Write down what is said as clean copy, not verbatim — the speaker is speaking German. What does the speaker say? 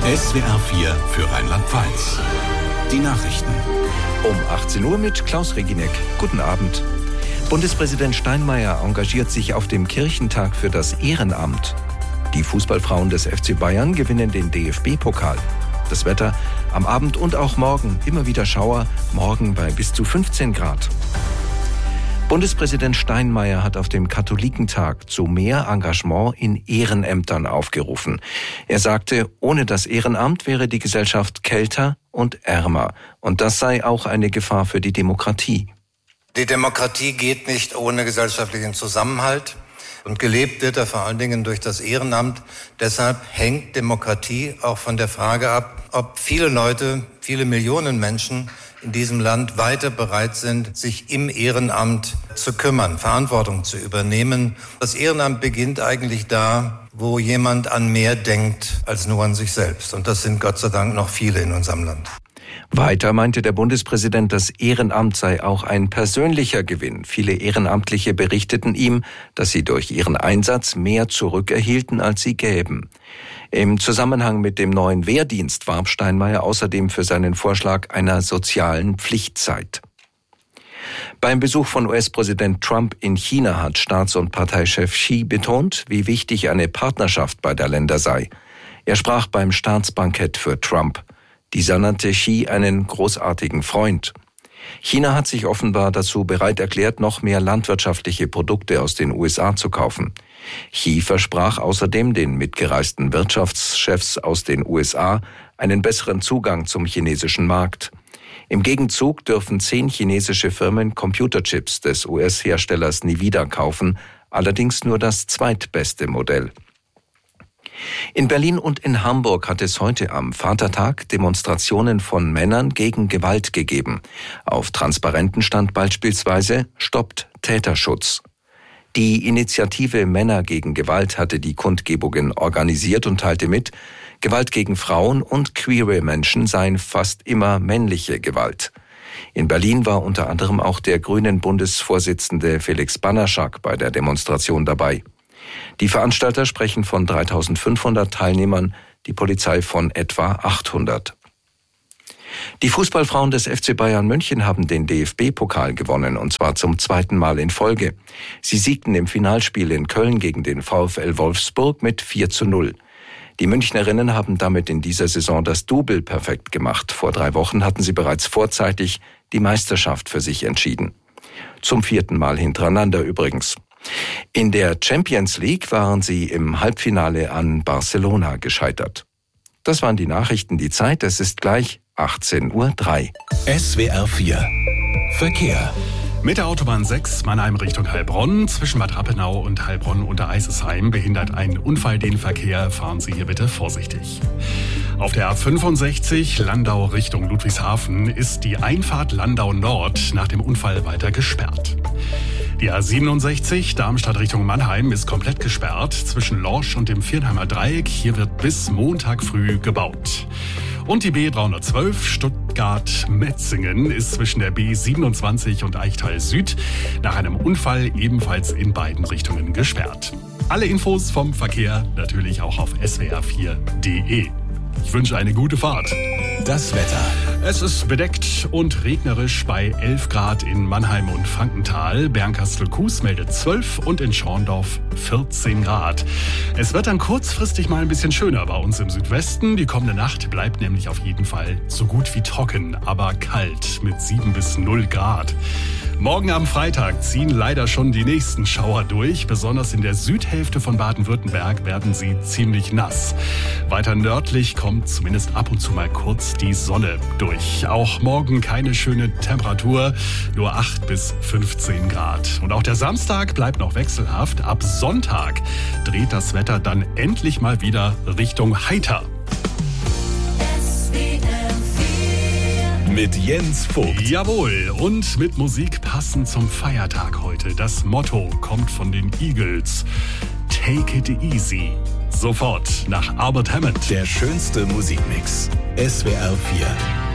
SWR 4 für Rheinland-Pfalz. Die Nachrichten. Um 18 Uhr mit Klaus Reginek. Guten Abend. Bundespräsident Steinmeier engagiert sich auf dem Kirchentag für das Ehrenamt. Die Fußballfrauen des FC Bayern gewinnen den DFB-Pokal. Das Wetter am Abend und auch morgen immer wieder Schauer, morgen bei bis zu 15 Grad. Bundespräsident Steinmeier hat auf dem Katholikentag zu mehr Engagement in Ehrenämtern aufgerufen. Er sagte, ohne das Ehrenamt wäre die Gesellschaft kälter und ärmer. Und das sei auch eine Gefahr für die Demokratie. Die Demokratie geht nicht ohne gesellschaftlichen Zusammenhalt. Und gelebt wird er vor allen Dingen durch das Ehrenamt. Deshalb hängt Demokratie auch von der Frage ab, ob viele Leute, viele Millionen Menschen in diesem Land weiter bereit sind, sich im Ehrenamt zu kümmern, Verantwortung zu übernehmen. Das Ehrenamt beginnt eigentlich da, wo jemand an mehr denkt als nur an sich selbst. Und das sind Gott sei Dank noch viele in unserem Land. Weiter meinte der Bundespräsident, das Ehrenamt sei auch ein persönlicher Gewinn. Viele Ehrenamtliche berichteten ihm, dass sie durch ihren Einsatz mehr zurückerhielten, als sie gäben. Im Zusammenhang mit dem neuen Wehrdienst warb Steinmeier außerdem für seinen Vorschlag einer sozialen Pflichtzeit. Beim Besuch von US-Präsident Trump in China hat Staats- und Parteichef Xi betont, wie wichtig eine Partnerschaft beider Länder sei. Er sprach beim Staatsbankett für Trump. Dieser nannte Xi einen großartigen Freund. China hat sich offenbar dazu bereit erklärt, noch mehr landwirtschaftliche Produkte aus den USA zu kaufen. Xi versprach außerdem den mitgereisten Wirtschaftschefs aus den USA einen besseren Zugang zum chinesischen Markt. Im Gegenzug dürfen 10 chinesische Firmen Computerchips des US-Herstellers Nvidia kaufen, allerdings nur das zweitbeste Modell. In Berlin und in Hamburg hat es heute am Vatertag Demonstrationen von Männern gegen Gewalt gegeben. Auf Transparenten stand beispielsweise »Stoppt Täterschutz«. Die Initiative Männer gegen Gewalt hatte die Kundgebungen organisiert und teilte mit, Gewalt gegen Frauen und queere Menschen seien fast immer männliche Gewalt. In Berlin war unter anderem auch der Grünen-Bundesvorsitzende Felix Banaschak bei der Demonstration dabei. Die Veranstalter sprechen von 3.500 Teilnehmern, die Polizei von etwa 800. Die Fußballfrauen des FC Bayern München haben den DFB-Pokal gewonnen, und zwar zum 2. Mal in Folge. Sie siegten im Finalspiel in Köln gegen den VfL Wolfsburg mit 4:0. Die Münchnerinnen haben damit in dieser Saison das Double perfekt gemacht. Vor 3 Wochen hatten sie bereits vorzeitig die Meisterschaft für sich entschieden. Zum 4. Mal hintereinander übrigens. In der Champions League waren sie im Halbfinale an Barcelona gescheitert. Das waren die Nachrichten, die Zeit. Es ist gleich 18:03 Uhr. SWR 4 Verkehr. Mit der Autobahn 6 Mannheim Richtung Heilbronn, zwischen Bad Rappenau und Heilbronn unter Eisesheim behindert ein Unfall den Verkehr. Fahren Sie hier bitte vorsichtig. Auf der A65 Landau Richtung Ludwigshafen ist die Einfahrt Landau Nord nach dem Unfall weiter gesperrt. Die A67 Darmstadt Richtung Mannheim ist komplett gesperrt zwischen Lorsch und dem Viernheimer Dreieck. Hier wird bis Montag früh gebaut. Und die B312 Stuttgart-Metzingen ist zwischen der B27 und Eichtal Süd nach einem Unfall ebenfalls in beiden Richtungen gesperrt. Alle Infos vom Verkehr natürlich auch auf swr4.de. Ich wünsche eine gute Fahrt. Das Wetter. Es ist bedeckt und regnerisch bei 11 Grad in Mannheim und Frankenthal. Bernkastel-Kues meldet 12 und in Schorndorf 14 Grad. Es wird dann kurzfristig mal ein bisschen schöner bei uns im Südwesten. Die kommende Nacht bleibt nämlich auf jeden Fall so gut wie trocken, aber kalt mit 7 bis 0 Grad. Morgen am Freitag ziehen leider schon die nächsten Schauer durch. Besonders in der Südhälfte von Baden-Württemberg werden sie ziemlich nass. Weiter nördlich kommt zumindest ab und zu mal kurz die Sonne durch. Auch morgen keine schöne Temperatur, nur 8 bis 15 Grad. Und auch der Samstag bleibt noch wechselhaft. Ab Sonntag dreht das Wetter dann endlich mal wieder Richtung heiter. Mit Jens Vogt. Jawohl, und mit Musik passend zum Feiertag heute. Das Motto kommt von den Eagles. Take it easy. Sofort nach Albert Hammond. Der schönste Musikmix. SWR 4.